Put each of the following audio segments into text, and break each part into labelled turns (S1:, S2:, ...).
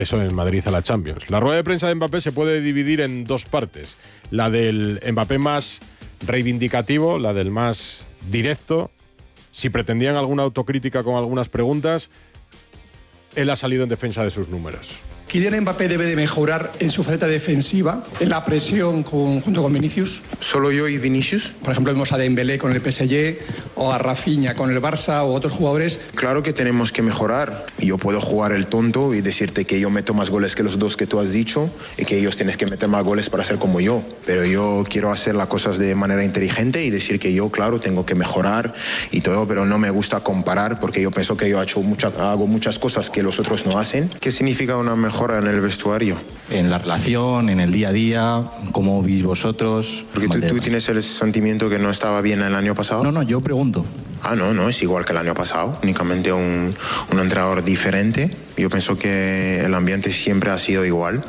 S1: Eso en Madrid a la Champions. La rueda de prensa de Mbappé se puede dividir en dos partes. La del Mbappé más reivindicativo, la del más directo. Si pretendían alguna autocrítica con algunas preguntas, él ha salido en defensa de sus números.
S2: ¿Kylian Mbappé debe de mejorar en su faceta defensiva, en la presión junto con Vinicius?
S3: ¿Solo yo y Vinicius?
S2: Por ejemplo, vemos a Dembélé con el PSG o a Rafinha con el Barça o otros jugadores.
S3: Claro que tenemos que mejorar. Yo puedo jugar el tonto y decirte que yo meto más goles que los dos que tú has dicho y que ellos tienen que meter más goles para ser como yo. Pero yo quiero hacer las cosas de manera inteligente y decir que yo, claro, tengo que mejorar y todo, pero no me gusta comparar porque yo pienso que yo hago muchas cosas que los otros no hacen. ¿Qué significa una mejora en el vestuario?
S4: En la relación, en el día a día, ¿cómo vís vosotros?
S3: Porque tú tienes el sentimiento que no estaba bien el año pasado.
S4: No, yo pregunto.
S3: No, es igual que el año pasado, únicamente un entrenador diferente. Yo pienso que el ambiente siempre ha sido igual.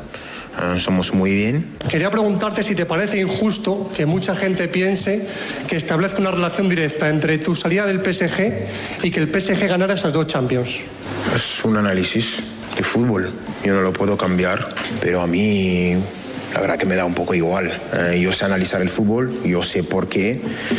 S3: Somos muy bien.
S2: Quería preguntarte si te parece injusto que mucha gente piense que establezca una relación directa entre tu salida del PSG y que el PSG ganara esas dos Champions.
S3: Es un análisis de fútbol, yo no lo puedo cambiar, pero a mí la verdad que me da un poco igual. Yo sé analizar el fútbol, yo sé por qué,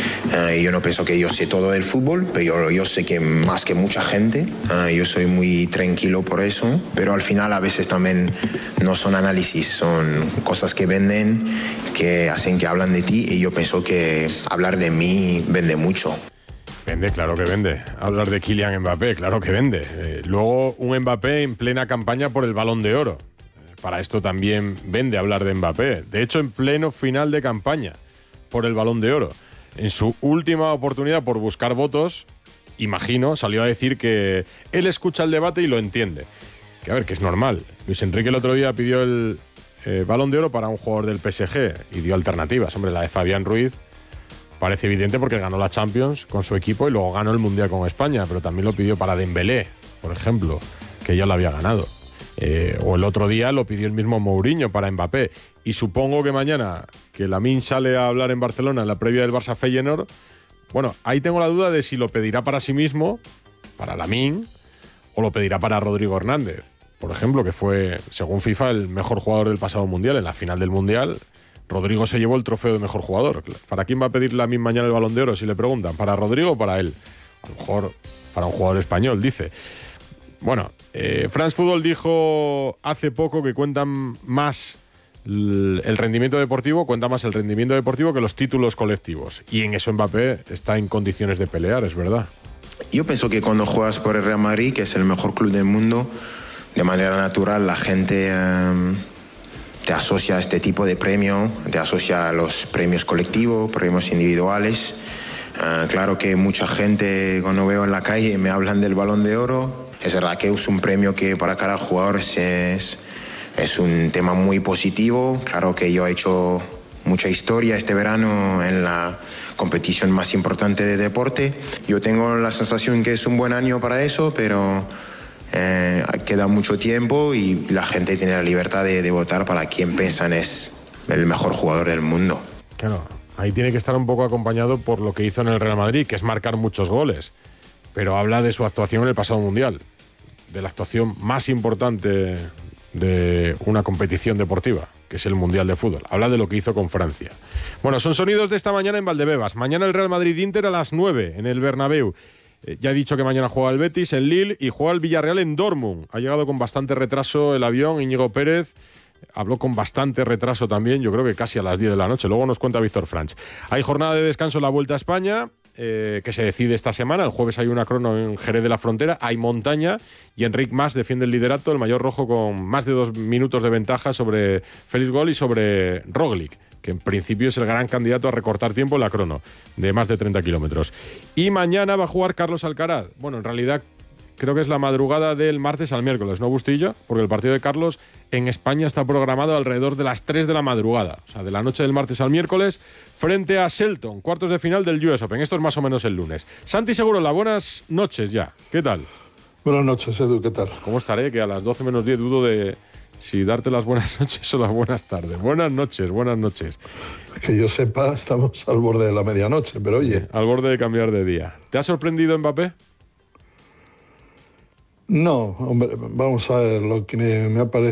S3: yo no pienso que yo sé todo del fútbol, pero yo sé que más que mucha gente, yo soy muy tranquilo por eso, pero al final a veces también no son análisis, son cosas que venden, que hacen que hablan de ti, y yo pienso que hablar de mí vende mucho.
S1: Vende, claro que vende. Hablar de Kylian Mbappé, claro que vende. Luego un Mbappé en plena campaña por el Balón de Oro. Para esto también vende hablar de Mbappé. De hecho, en pleno final de campaña por el Balón de Oro. En su última oportunidad por buscar votos, imagino, salió a decir que él escucha el debate y lo entiende. Que a ver, que es normal. Luis Enrique el otro día pidió el Balón de Oro para un jugador del PSG y dio alternativas. Hombre, la de Fabián Ruiz parece evidente porque ganó la Champions con su equipo y luego ganó el Mundial con España, pero también lo pidió para Dembélé, por ejemplo, que ya lo había ganado. O el otro día lo pidió el mismo Mourinho para Mbappé. Y supongo que mañana, que Lamine sale a hablar en Barcelona en la previa del Barça Feyenoord, bueno, ahí tengo la duda de si lo pedirá para sí mismo, para Lamine, o lo pedirá para Rodrigo Hernández, por ejemplo, que fue, según FIFA, el mejor jugador del pasado Mundial. En la final del Mundial, Rodrigo se llevó el trofeo de mejor jugador. ¿Para quién va a pedir Lamine mañana el Balón de Oro? Si le preguntan, ¿para Rodrigo o para él? A lo mejor para un jugador español, dice. Bueno, France Football dijo hace poco que cuentan más el rendimiento deportivo, cuenta más el rendimiento deportivo que los títulos colectivos. Y en eso Mbappé está en condiciones de pelear, es verdad.
S3: Yo pienso que cuando juegas por el Real Madrid, que es el mejor club del mundo, de manera natural la gente te asocia a este tipo de premio, te asocia a los premios colectivos, premios individuales. Claro que mucha gente, cuando veo en la calle, me hablan del Balón de Oro. Es verdad que es un premio que para cada jugador es un tema muy positivo. Claro que yo he hecho mucha historia este verano en la competición más importante de deporte. Yo tengo la sensación que es un buen año para eso, pero queda mucho tiempo y la gente tiene la libertad de votar para quien piensan es el mejor jugador del mundo.
S1: Claro, ahí tiene que estar un poco acompañado por lo que hizo en el Real Madrid, que es marcar muchos goles. Pero habla de su actuación en el pasado Mundial, de la actuación más importante de una competición deportiva, que es el Mundial de Fútbol. Habla de lo que hizo con Francia. Bueno, son sonidos de esta mañana en Valdebebas. Mañana el Real Madrid-Inter a las 9 en el Bernabéu. Ya he dicho que mañana juega el Betis en Lille y juega el Villarreal en Dortmund. Ha llegado con bastante retraso el avión. Íñigo Pérez habló con bastante retraso también, yo creo que casi a las 10 de la noche. Luego nos cuenta Víctor Franch. Hay jornada de descanso en la Vuelta a España, que se decide esta semana. El jueves hay una crono en Jerez de la Frontera, hay montaña y Enric Mas defiende el liderato, el maillot rojo, con más de 2 minutos de ventaja sobre Félix Gol y sobre Roglic, que en principio es el gran candidato a recortar tiempo en la crono, de más de 30 kilómetros. Y mañana va a jugar Carlos Alcaraz. Bueno, en realidad creo que es la madrugada del martes al miércoles, ¿no, Bustillo? Porque el partido de Carlos en España está programado alrededor de las 3 de la madrugada. O sea, de la noche del martes al miércoles, frente a Shelton, cuartos de final del US Open. Esto es más o menos el lunes. Santi Segurola, buenas noches ya. ¿Qué tal?
S5: Buenas noches, Edu, ¿qué tal?
S1: ¿Cómo estaré? Que a las 12 menos 10 dudo de si darte las buenas noches o las buenas tardes. Buenas noches, buenas noches.
S5: Que yo sepa, estamos al borde de la medianoche, pero oye...
S1: Al borde de cambiar de día. ¿Te ha sorprendido Mbappé?
S5: No, hombre, vamos a ver, lo que me ha parecido